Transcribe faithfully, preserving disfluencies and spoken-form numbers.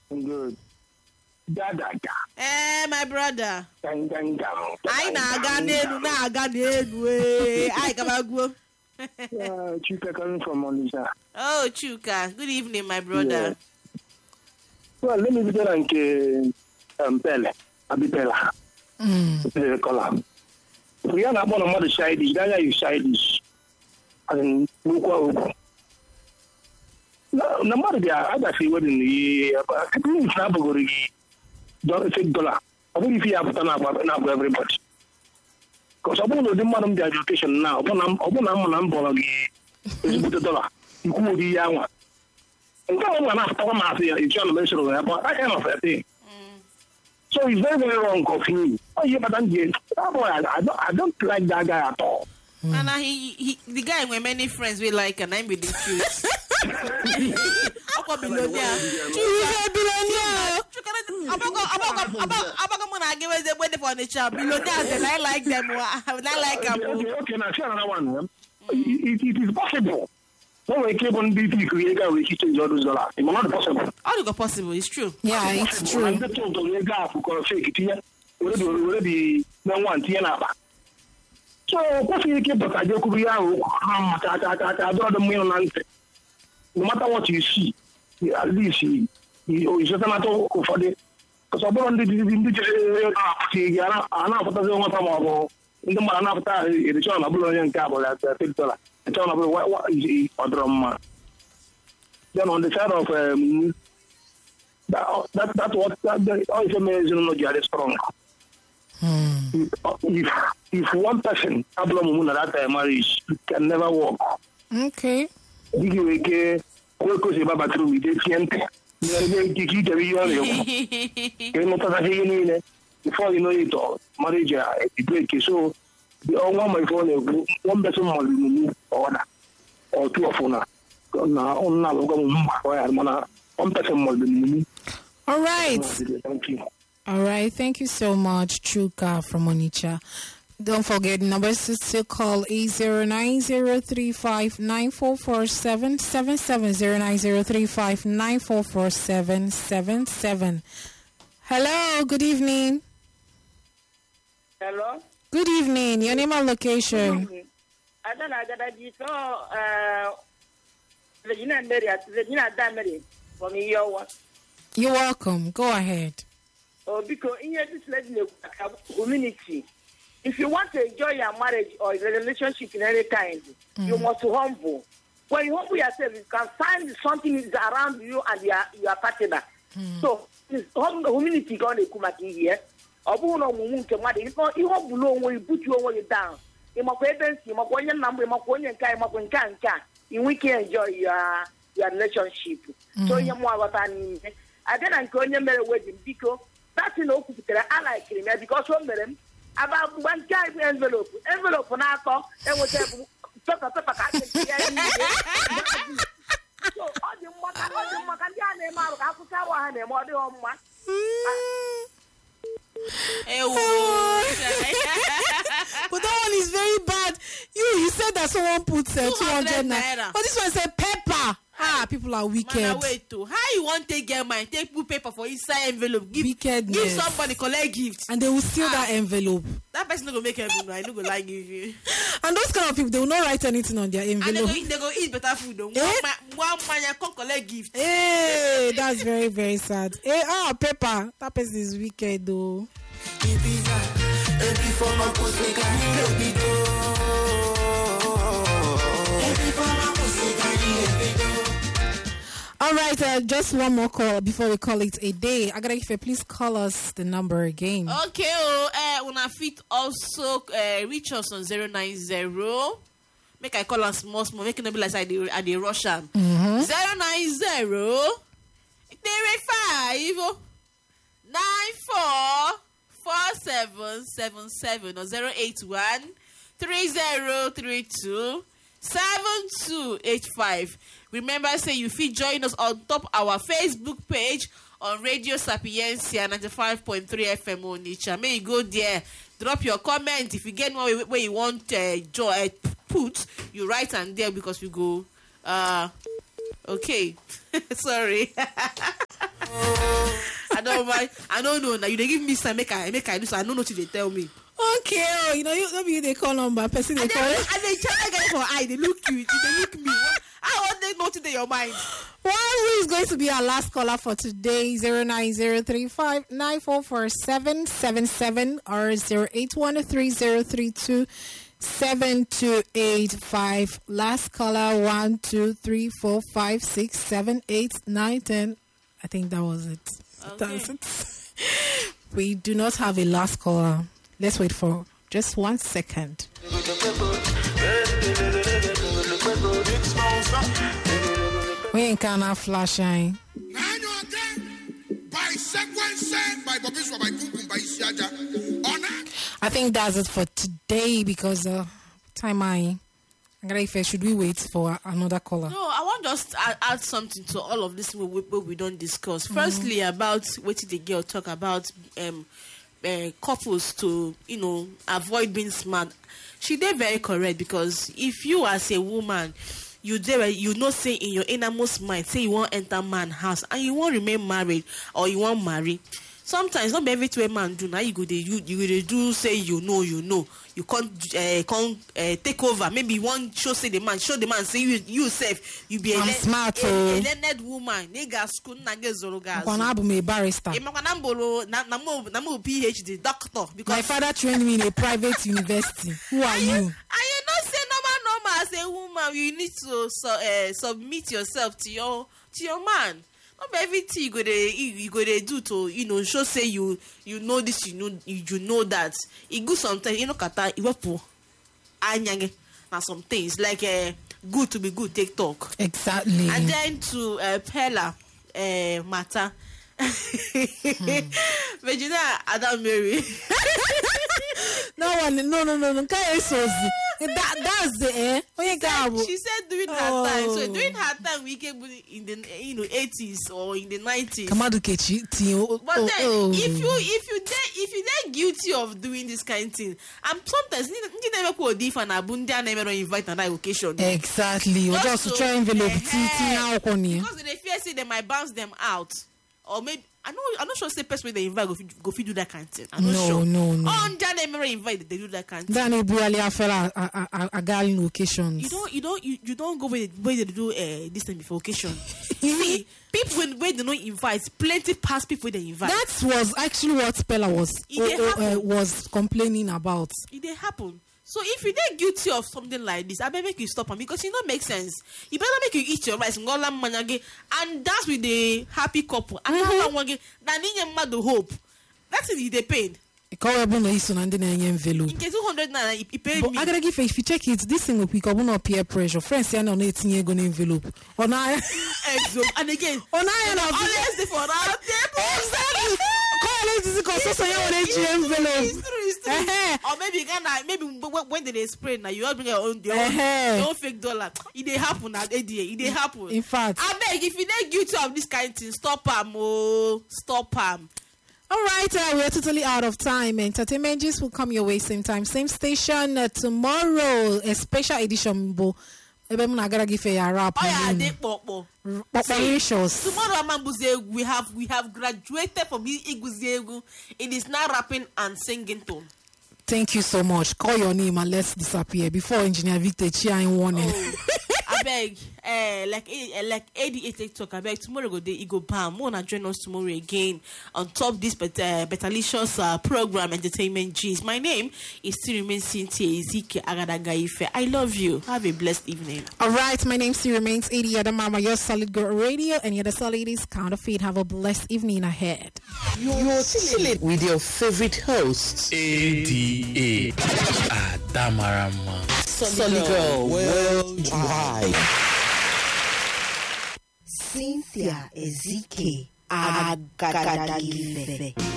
Good. Da da da. Eh, my brother. Gang gang gang. I na-aga n'elu na-aga n'elu eh. I kabagwo. Yeah, Chuka coming from Onitsha. Oh, Chuka. Good evening, my brother. Yeah. Well, let me be there and um Pele. Abipela. Mm. The color. We are not one of the shady. That is shady. And Lukwa. No, no matter the other thing within the Nabogori. Don't take dollar. I believe you have done about everybody. Because I want to demand the education now. When I'm when I'm on board is with the dollar. You could be young. And come on, I'm talking about the John mentioned but I cannot say thing. So it's very, very wrong of him. Oh, yeah, but I'm I don't I don't like that guy at all. Mm. And uh, he, he, the guy with many friends we like, and I'm with the truth. Ako billionaire. He's a billionaire. Billionaires, and I like them. I like them. Okay, okay, now share another one. Mm. It, it is possible. No way, keep on B P creator we change all those dollars. It's not possible. How is it possible? It's true. Yeah, it's true. I'm the told to the guy who can fake it here. Already, already, no one, Tiana. So, what's the case of the Korea? I don't know the answer. No matter what you see, at least you is just a matter of the. Because I don't need to be I'm not the in the man after the China Bullion Cable at the Picture. The China what is or drum. Then on the side of um, that, that, that's what that also means you know you are strong. Mm. If, if one person problem at that time marriage can never work. Okay. You can work with Baba through with the before you know it all, marriage is break. So the only one my phone one person more remove order or two of una. Now on now one person more remove. All right. Thank you. All right. Thank you so much, Chuka from Onitsha. Don't forget, numbers to still call eight zero nine zero three five nine four four seven seven seven zero nine zero three five nine four four seven seven seven. Hello, good evening. Hello. Good evening. Your name and location. I don't know that I saw uh Virginia Mary, Virginia Damary from Iowa. You're welcome. Go ahead. Oh, because in your community, if you want to enjoy your marriage or your relationship in any kind, mm. you must be humble. When you humble yourself, you can find something is around you and your your partner. Mm. So, humility going to come at here. Obu no mumu nke mmadụ ifo ihe obulu onwe ibutu onwe gị down ịmakwa ebe nsi ịmakwa onye nna mgbe ịmakwa onye nke ịmakwa nke nke you can enjoy your your relationship. So ihe mụ aghọta n'ihe abịa na nke onye mere wedding biko that na o kwupụtara I like him because o mere m aba mgbe nke ibu envelope envelope na-atọ enweta ebu pepa pepa ka ake ya ihe so ọ dị mma ka ọ dị mma ka ndị a na-eme arụ ka akwụsị arụ ha na-eme ọ dịghị mma. But that one is very bad. You you said that someone put uh, two hundred naira. But this one said pepper. Ah, people are wicked. Man, wait to. How you want to get mine? Take put paper for inside envelope. Give, Wickedness. give somebody collect gift. And they will steal ah. that envelope. That person not gonna make envelope. I no go like give you. And those kind of people, they will not write anything on their envelope. And they go, they go eat better food though. Eh? One man you come collect gift. Hey, that's very, very sad. Hey, ah, pepper. That person is wicked though. All right, uh, just one more call before we call it a day. I gotta give you, please call us the number again. Okay, oh, uh, when I fit also uh, reach us on zero nine zero. Make I call us small, small. Make it not be like I did at the Russian. Zero nine zero three five nine four four seven seven seven or zero eight one three zero three two seven two eight five. Remember, say you fit join us on top our Facebook page on Radio Sapiencia ninety-five point three F M Onitsha. May you go there, drop your comment. If you get one where you want uh, joy, uh, put, you write and there because we go. Uh, okay, sorry. my, I don't know. Now you they give me some make I make I do so I don't know what they tell me. Okay, oh, you know, you don't be they call number, person they And call then, it. and they try again for eye. They look you. They look me. How want they know to your mind? Well, who is going to be our last caller for today? zero nine zero three five nine four four seven seven seven or zero eight one three zero three two seven two eight five. Last caller, one, two, three, four, five, six, seven, eight, nine, ten. I think that was it. Okay. That was it. We do not have a last caller. Let's wait for just one second. We ain't gonna flash eye. I think that's it for today because uh, time I. Should we wait for another caller? No, I want just add, add something to all of this we, we, we don't discuss. Mm-hmm. Firstly, about what did the girl talk about um, uh, couples to, you know, avoid being smart. She did very correct because if you as a woman, you there, you know, say in your innermost mind, say you want to enter man house and you want to remain married or you want marry. Sometimes not everything a man do now. You go they you you they do say you know you know you can't uh, can't uh, take over. Maybe you want show say the man show the man say you you self you be a, I'm le- smart, a, oh. a learned woman. Nigga school na get zoro gas. I'm a barrister. Na na mo na mo PhD doctor because My father trained me in a private university. Who are you? And you know say normal normal as a woman you need to so, uh, submit yourself to your to your man. Not everything you go they you, you go they do to you know show say you you know this you know you, you know that it good sometimes you know kata iwapo anyange na some things like uh, good to be good take talk Exactly. and then to uh, Pella uh, matter hmm. Virginia Adam Mary No one, no, no, no, no. That that's the eh. She said, she said during oh. her time. So during her time, we came in the you know eighties or in the nineties. Kamadu Kechi, oh, but then, oh. if you if you de- if you then guilty of doing this kind of thing, and sometimes you never call diff and abundi and never invite another occasion. Exactly. Just, just to try envelope. Uh, because they fear say they might bounce them out, or maybe. I know. I'm not sure. Say person they invite go go fit do that kind of thing. I'm not no, sure. No, no, no. On that they never invite. They do that kind of thing. Then they really after a a a, a girl in occasions. You don't. You don't. You, you don't go where they, where they do uh, this thing before occasion. See, people when where they don't invite, plenty past people they invite. That was actually what Pella was oh, oh, uh, was complaining about. It did happen. So if you get guilty of something like this, I better make you stop them because it don't make sense. You better make you eat your rice and dance with the happy couple. And mm-hmm. one again, that need mad hope. That's it. They paid. Envelope. In two hundred naira, he paid but me. I gotta give if you check it, this thing will pick up no peer pressure. Friends, you're not eighteen year going envelope. On I and again, on I and always for that exactly. Call it is because so you want envelope. It's true, it's true. Uh-huh. Or maybe again, maybe when did they spray now, you all bring your own your, uh-huh. own, your own fake dollar. It they happen at A D A. It they happen. In fact, I beg if you not guilty of this kind of thing, stop am, oh, stop am. All right, uh, we're totally out of time. Entertainment just will come your way same time, same station uh, tomorrow. A special edition, bo. I'm gonna give a rap. Oh yeah, they popo. Tomorrow, we have we have graduated from Iguzegu. It is now rapping and singing tone. Thank you so much. Call your name and let's disappear before Engineer Victor Chia in warning. Oh, I beg, uh, like uh, like eighty-eight TikTok. I beg tomorrow go day go bam. Wanna join us tomorrow again on top this but uh, Betalicious uh, program Entertainment G's. My name is still remains Cynthia Ezike Agadagaife. I love you. Have a blessed evening. All right, my name still remains Adi Adamama, your Solid Girl Radio, and you're the Solid is Counterfeit. Have a blessed evening ahead. You're, you're chilling with your favorite hosts, A D A Adamarama. Solid Girl Worldwide. Cynthia Ezike Agadagaife.